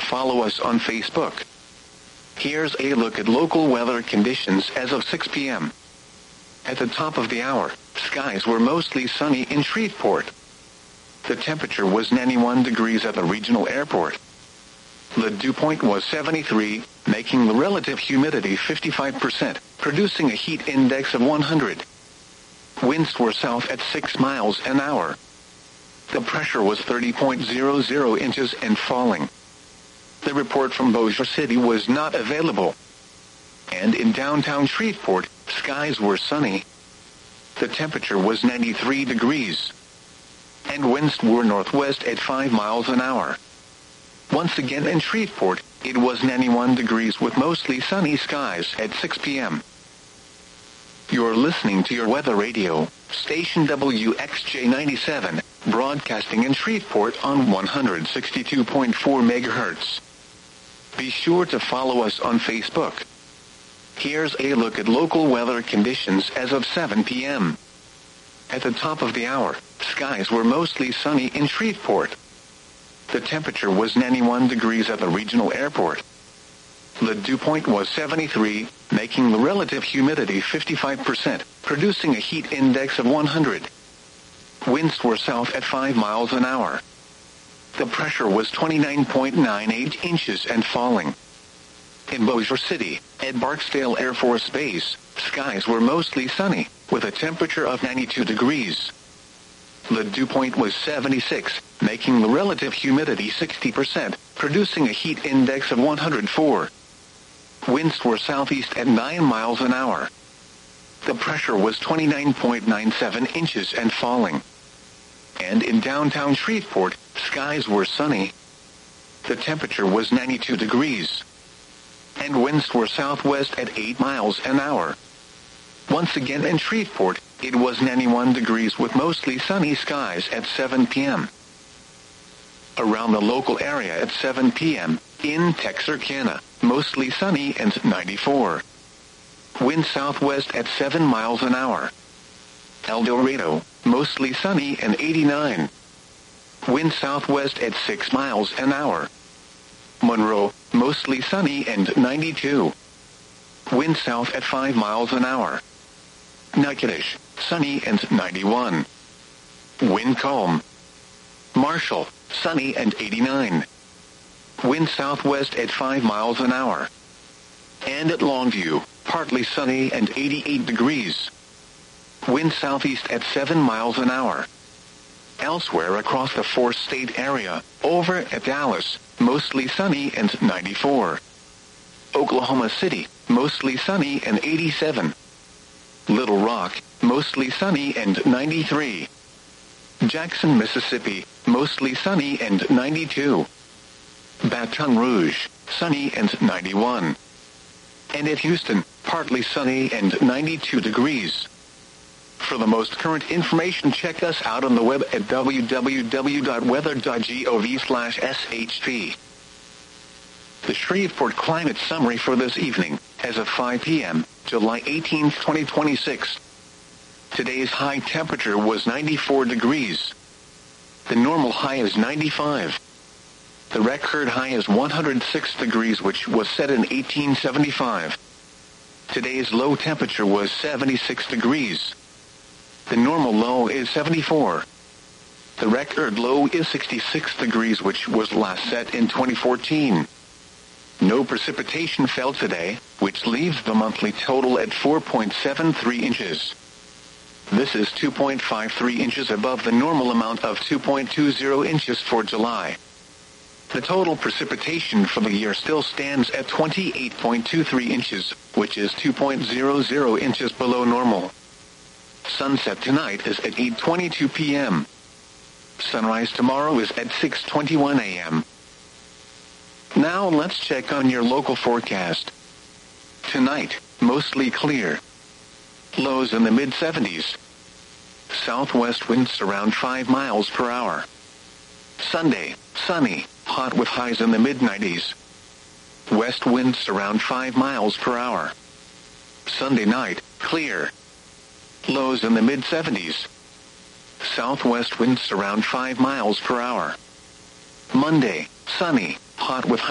follow us on Facebook. Here's a look at local weather conditions as of 6 p.m. At the top of the hour, skies were mostly sunny in Shreveport. The temperature was 91 degrees at the regional airport. The dew point was 73, making the relative humidity 55%, producing a heat index of 100. Winds were south at 6 miles an hour. The pressure was 30.00 inches and falling. The report from Bossier City was not available. And in downtown Shreveport, skies were sunny. The temperature was 93 degrees. And winds were northwest at 5 miles an hour. Once again in Shreveport, it was 91 degrees with mostly sunny skies at 6 p.m. You're listening to your weather radio, station WXJ97, broadcasting in Shreveport on 162.4 megahertz. Be sure to follow us on Facebook. Here's a look at local weather conditions as of 7 p.m. At the top of the hour, skies were mostly sunny in Shreveport. The temperature was 91 degrees at the regional airport. The dew point was 73, making the relative humidity 55%, producing a heat index of 100. Winds were south at 5 miles an hour. The pressure was 29.98 inches and falling. In Bossier City, at Barksdale Air Force Base, skies were mostly sunny, with a temperature of 92 degrees. The dew point was 76, making the relative humidity 60%, producing a heat index of 104. Winds were southeast at 9 miles an hour. The pressure was 29.97 inches and falling. And in downtown Shreveport, skies were sunny. The temperature was 92 degrees. And winds were southwest at 8 miles an hour. Once again in Shreveport, it was 91 degrees with mostly sunny skies at 7 p.m. Around the local area at 7 p.m., in Texarkana, mostly sunny and 94. Wind southwest at 7 miles an hour. El Dorado, mostly sunny and 89. Wind southwest at 6 miles an hour. Monroe, mostly sunny and 92. Wind south at 5 miles an hour. Natchitoches, sunny and 91. Wind calm. Marshall, sunny and 89. Wind southwest at 5 miles an hour. And at Longview, partly sunny and 88 degrees. Wind southeast at 7 miles an hour. Elsewhere across the four-state area, over at Dallas, mostly sunny and 94. Oklahoma City, mostly sunny and 87. Little Rock, mostly sunny and 93. Jackson, Mississippi, mostly sunny and 92. Baton Rouge, sunny and 91. And at Houston, partly sunny and 92 degrees. For the most current information, check us out on the web at www.weather.gov/SHP. The Shreveport Climate Summary for this evening, as of 5 p.m., July 18, 2026. Today's high temperature was 94 degrees. The normal high is 95. The record high is 106 degrees, which was set in 1875. Today's low temperature was 76 degrees. The normal low is 74. The record low is 66 degrees, which was last set in 2014. No precipitation fell today, which leaves the monthly total at 4.73 inches. This is 2.53 inches above the normal amount of 2.20 inches for July. The total precipitation for the year still stands at 28.23 inches, which is 2.00 inches below normal. Sunset tonight is at 8:22 p.m. Sunrise tomorrow is at 6:21 a.m. Now let's check on your local forecast. Tonight, mostly clear. Lows in the mid-70s. Southwest winds around 5 miles per hour. Sunday, sunny, hot with highs in the mid-90s. West winds around 5 miles per hour. Sunday night, clear. Lows in the mid-70s. Southwest winds around 5 miles per hour. Monday, sunny, hot with